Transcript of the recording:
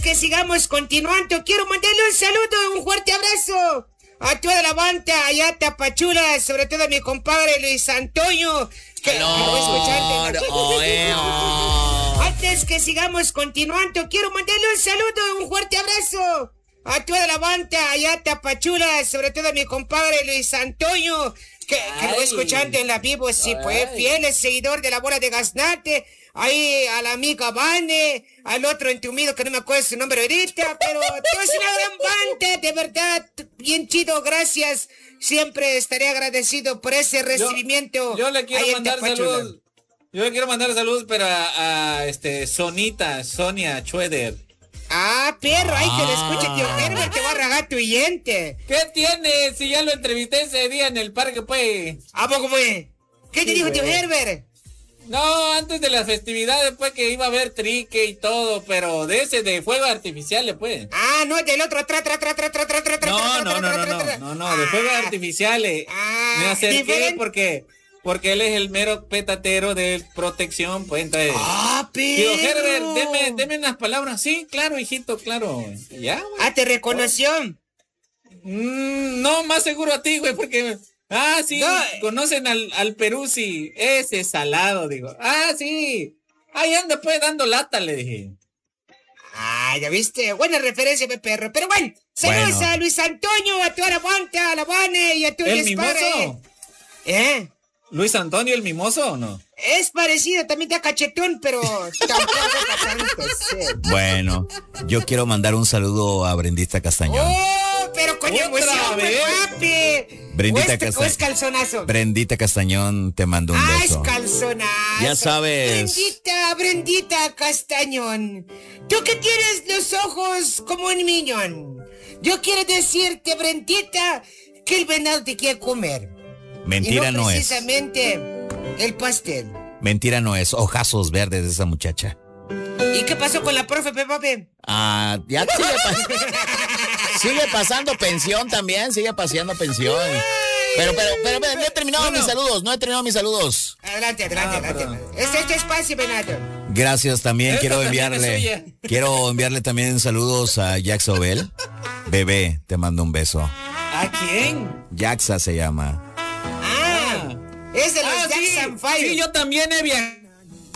Que sigamos continuando. Quiero mandarle un saludo, un fuerte abrazo a toda la banda allá Tapachula, sobre todo a mi compadre Luis Antonio. Que Antes que sigamos continuando, quiero mandarle un saludo, un fuerte abrazo a toda la banda allá Tapachula, sobre todo a mi compadre Luis Antonio, que lo voy escuchando en la vivo, sí, pues, fiel seguidor de la bola de Gaznate. Ahí a la amiga Vane, al otro entumido que no me acuerdo su nombre ahorita, pero es una gran banda, de verdad, bien chido, gracias. Siempre estaré agradecido por ese recibimiento. Yo le quiero mandar saludos. Yo le quiero mandar saludos, pero a Sonia Schroeder. Ah, perro, ahí que lo escuche, tío Herbert, te va a ragar tu diente. ¿Qué tiene? Si ya lo entrevisté ese día en el parque, pues. ¿A poco, pues? ¿Qué te dijo, tío Herbert? No, antes de las festividades, pues, que iba a haber trique y todo, pero de ese de fuegos artificiales, pues. Ah, no, del otro, No, de fuegos artificiales. Me acerqué porque él es el mero petatero de protección, pues, entonces. Tío Herbert, deme unas palabras. Sí, claro, hijito, claro. Ya, güey. ¿te reconoció? No, más seguro a ti, güey, porque... sí, no, conocen al Peruzzi, ese salado, digo. Sí, ahí anda pues dando lata, le dije. Ya viste, buena referencia, mi perro. Pero bueno, saludos a Luis Antonio, a toda la banda, a la Vane y a tu ¿El mimoso? ¿Luis Antonio el mimoso o no? Es parecido, también está cachetón, pero tampoco tanto. Bueno, yo quiero mandar un saludo a Brendita Castañón. Pero con emoción, papi. Brendita Castañón. ¿O es calzonazo? Brendita Castañón, te mando un beso. Es calzonazo. Ya sabes. Brendita Castañón. Tú que tienes los ojos como un miñón. Yo quiero decirte, Brendita, que el venado te quiere comer. Mentira no es. Precisamente el pastel. Mentira no es. Ojazos verdes de esa muchacha. ¿Y qué pasó con la profe, papi? Ya sigue pasando pensión también, sigue paseando pensión. Pero no he terminado mis saludos, Adelante. Este espacio, venado. Gracias también, quiero enviarle también saludos a Jaxa Obel. Bebé, te mando un beso. ¿A quién? Jaxa se llama. Es de los Jackson Five. Sí, yo también he viajado